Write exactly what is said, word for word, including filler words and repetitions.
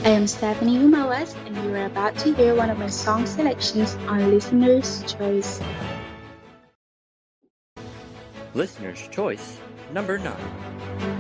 I am Stephanie Humawas, and you are about to hear one of my song selections on Listener's Choice. Listener's Choice number nine.